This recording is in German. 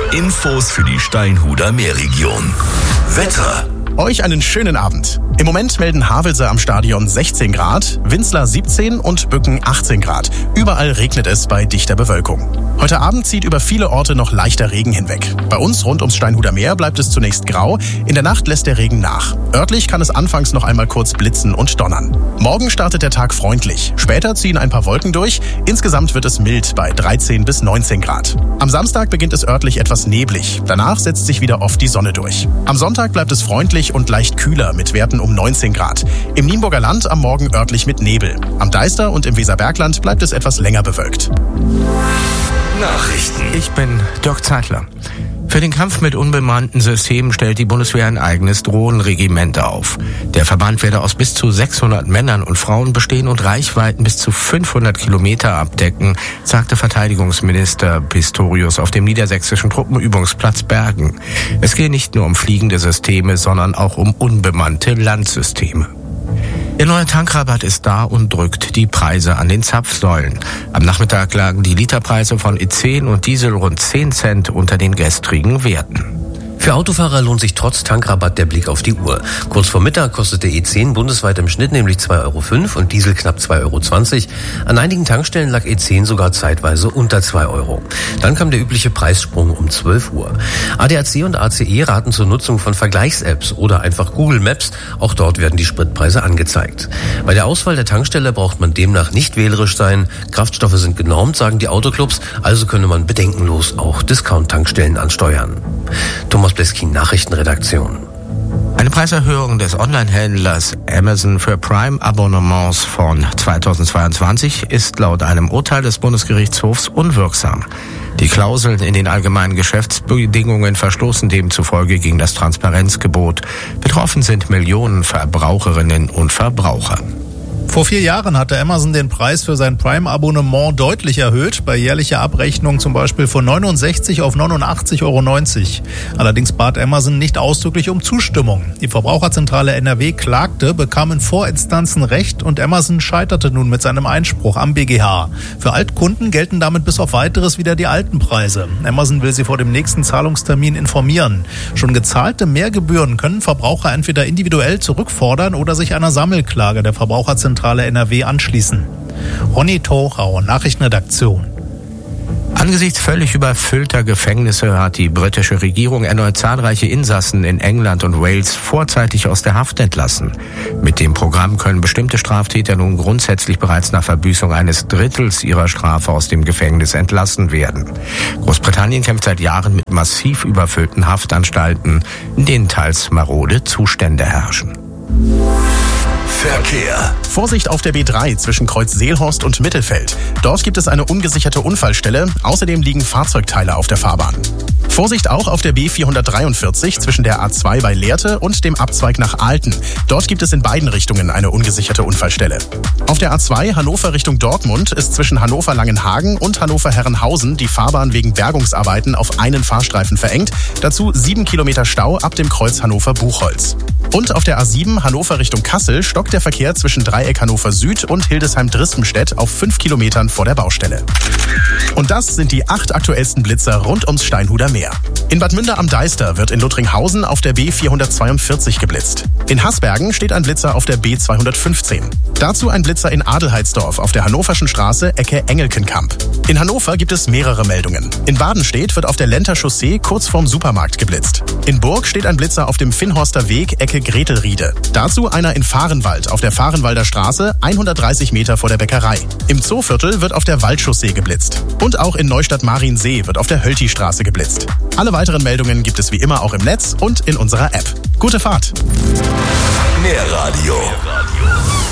Infos für die Steinhuder Meerregion. Wetter. Euch einen schönen Abend. Im Moment melden Havelse am Stadion 16 Grad, Winzlar 17 und Bücken 18 Grad. Überall regnet es bei dichter Bewölkung. Heute Abend zieht über viele Orte noch leichter Regen hinweg. Bei uns rund ums Steinhuder Meer bleibt es zunächst grau, in der Nacht lässt der Regen nach. Örtlich kann es anfangs noch einmal kurz blitzen und donnern. Morgen startet der Tag freundlich, später ziehen ein paar Wolken durch, insgesamt wird es mild bei 13 bis 19 Grad. Am Samstag beginnt es örtlich etwas neblig, danach setzt sich wieder oft die Sonne durch. Am Sonntag bleibt es freundlich und leicht kühler mit Werten um 19 Grad. Im Nienburger Land am Morgen örtlich mit Nebel. Am Deister und im Weserbergland bleibt es etwas länger bewölkt. Nachrichten. Ich bin Dirk Zeitler. Für den Kampf mit unbemannten Systemen stellt die Bundeswehr ein eigenes Drohnenregiment auf. Der Verband werde aus bis zu 600 Männern und Frauen bestehen und Reichweiten bis zu 500 Kilometer abdecken, sagte Verteidigungsminister Pistorius auf dem niedersächsischen Truppenübungsplatz Bergen. Es gehe nicht nur um fliegende Systeme, sondern auch um unbemannte Landsysteme. Der neue Tankrabatt ist da und drückt die Preise an den Zapfsäulen. Am Nachmittag lagen die Literpreise von E10 und Diesel rund 10 Cent unter den gestrigen Werten. Für Autofahrer lohnt sich trotz Tankrabatt der Blick auf die Uhr. Kurz vor Mittag kostete E10 bundesweit im Schnitt nämlich 2,05 € und Diesel knapp 2,20 €. An einigen Tankstellen lag E10 sogar zeitweise unter 2 €. Dann kam der übliche Preissprung um 12 Uhr. ADAC und ACE raten zur Nutzung von Vergleichs-Apps oder einfach Google Maps. Auch dort werden die Spritpreise angezeigt. Bei der Auswahl der Tankstelle braucht man demnach nicht wählerisch sein. Kraftstoffe sind genormt, sagen die Autoclubs, also könne man bedenkenlos auch Discount-Tankstellen ansteuern. Thomas Bleskin, Nachrichtenredaktion. Eine Preiserhöhung des Online-Händlers Amazon für Prime-Abonnements von 2022 ist laut einem Urteil des Bundesgerichtshofs unwirksam. Die Klauseln in den allgemeinen Geschäftsbedingungen verstoßen demzufolge gegen das Transparenzgebot. Betroffen sind Millionen Verbraucherinnen und Verbraucher. Vor 4 Jahren hatte Amazon den Preis für sein Prime-Abonnement deutlich erhöht, bei jährlicher Abrechnung zum Beispiel von 69 auf 89,90 €. Allerdings bat Amazon nicht ausdrücklich um Zustimmung. Die Verbraucherzentrale NRW klagte, bekam in Vorinstanzen Recht und Amazon scheiterte nun mit seinem Einspruch am BGH. Für Altkunden gelten damit bis auf Weiteres wieder die alten Preise. Amazon will sie vor dem nächsten Zahlungstermin informieren. Schon gezahlte Mehrgebühren können Verbraucher entweder individuell zurückfordern oder sich einer Sammelklage der Verbraucherzentrale NRW anschließen. Ronny Thorau, Nachrichtenredaktion. Angesichts völlig überfüllter Gefängnisse hat die britische Regierung erneut zahlreiche Insassen in England und Wales vorzeitig aus der Haft entlassen. Mit dem Programm können bestimmte Straftäter nun grundsätzlich bereits nach Verbüßung eines Drittels ihrer Strafe aus dem Gefängnis entlassen werden. Großbritannien kämpft seit Jahren mit massiv überfüllten Haftanstalten, in denen teils marode Zustände herrschen. Verkehr. Vorsicht auf der B3 zwischen Kreuz Seelhorst und Mittelfeld. Dort gibt es eine ungesicherte Unfallstelle. Außerdem liegen Fahrzeugteile auf der Fahrbahn. Vorsicht auch auf der B443 zwischen der A2 bei Lehrte und dem Abzweig nach Alten. Dort gibt es in beiden Richtungen eine ungesicherte Unfallstelle. Auf der A2 Hannover Richtung Dortmund ist zwischen Hannover-Langenhagen und Hannover-Herrenhausen die Fahrbahn wegen Bergungsarbeiten auf einen Fahrstreifen verengt. Dazu 7 Kilometer Stau ab dem Kreuz Hannover-Buchholz. Und auf der A7 Hannover Richtung Kassel stockt der Verkehr zwischen Dreieck Hannover Süd und Hildesheim-Drispenstedt auf 5 Kilometern vor der Baustelle. Und das sind die 8 aktuellsten Blitzer rund ums Steinhuder Meer. In Bad Münder am Deister wird in Luttringhausen auf der B442 geblitzt. In Hasbergen steht ein Blitzer auf der B215. Dazu ein Blitzer in Adelheidsdorf auf der Hannoverschen Straße Ecke Engelkenkamp. In Hannover gibt es mehrere Meldungen. In Badenstedt wird auf der Lenter Chaussee kurz vorm Supermarkt geblitzt. In Burg steht ein Blitzer auf dem Finnhorster Weg Ecke Gretelriede. Dazu einer in Vahrenwald auf der Vahrenwalder Straße 130 Meter vor der Bäckerei. Im Zooviertel wird auf der Waldchaussee geblitzt. Und auch in Neustadt-Mariensee wird auf der Hölti-Straße geblitzt. Alle weiteren Meldungen gibt es wie immer auch im Netz und in unserer App. Gute Fahrt! Mehr Radio.